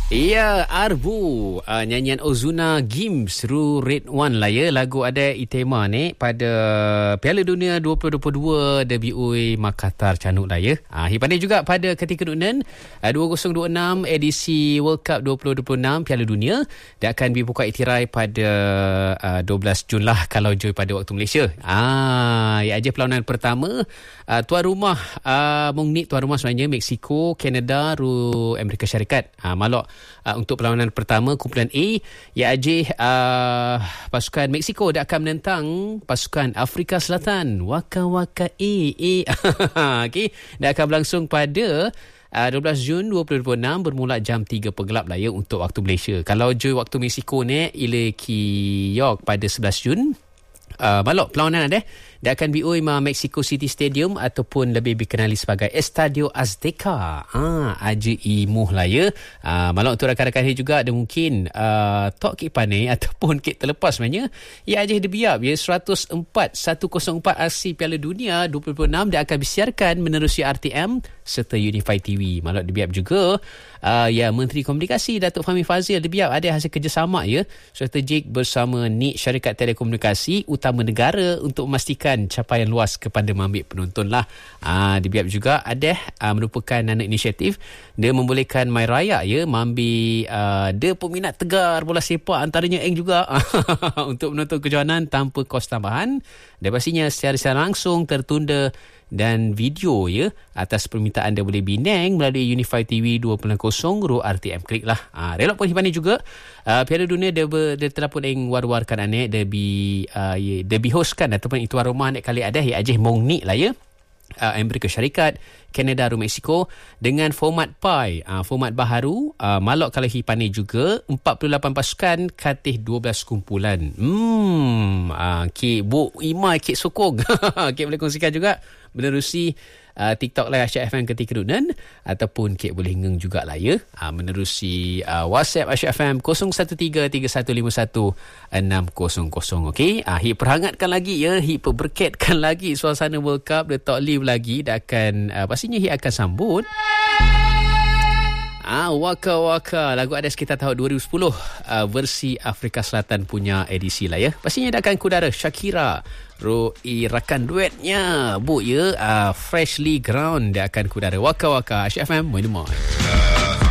Ya, Arbu, nyanyian Ozuna Gims Ru Red One lah ya. Lagu ada itema ni pada Piala Dunia 2022 WUA Makassar canuk lah ya. Hipani juga pada ketika nunan 2026 edisi World Cup 2026 Piala Dunia dia akan dibuka iktirai pada 12 Jun lah kalau join pada waktu Malaysia. Ya aja perlawanan pertama tuan rumah Mungnik tuan rumah sebenarnya Mexico, Kanada, ru Amerika Syarikat. Malok untuk perlawanan pertama kumpulan A, IAJ pasukan Mexico dia akan menentang pasukan Afrika Selatan Waka Waka A. Okey, dia akan berlangsung pada 12 Jun 2026 bermula jam 3 penggelap lah ya untuk waktu Malaysia. Kalau join waktu Mexico ni Ile Kiyok pada 11 Jun. Malok perlawanan ada dia akan BOI Mexico City Stadium ataupun lebih dikenali sebagai Estadio Azteca. Aja imuh lah ya. Malok untuk rakan-rakan ni juga ada mungkin tok kik panai ataupun kik terlepas sebenarnya. Ya aja dia biar ya 104 RC Piala Dunia 2026 dia akan disiarkan menerusi RTM serta Unify TV. Malok dia biar juga ya Menteri Komunikasi Datuk Fahmi Fazil dia biar ada hasil kerjasama ya strategik bersama NIT Syarikat Telekomunikasi Utama Negara untuk memastikan capaian luas kepada mambik penonton lah. Dia biar juga ada merupakan anak inisiatif dia membolehkan My Raya ya mambi dia peminat tegar bola sepak antaranya Eng juga untuk menonton kejohanan tanpa kos tambahan dan pastinya secara langsung tertunda dan video ya atas permintaan dia boleh bineng melalui Unify TV 2.0 ru RTM klik lah. Relok pun hipani juga Piala Dunia dia telah pun war-warkan anek dia hostkan ataupun itu rumah anek kali ada ya ajih Mongnik lah ya. Amerika Syarikat, Kanada, ru Mexico dengan format PAI, format baharu. Malok kalau hipani juga 48 pasukan katih 12 kumpulan. Kek Bu Imai kek sokong. Kek boleh kongsikan juga menerusi TikTok lah Asyik FM ketika dunan ataupun kek boleh ngeng juga lah ya menerusi WhatsApp Asyik FM 0133511600. Okey, hip perhangatkan lagi ya, hip berketkan lagi suasana World Cup dia tak live lagi dah akan pastinya hip akan sambut Waka Waka lagu ada sekitar tahun 2010 versi Afrika Selatan punya edisi lah ya. Pastinya dia akan kudara Shakira rakan duetnya Bu ya Freshly Ground dia akan kudara Waka Waka Asyik FM Moin.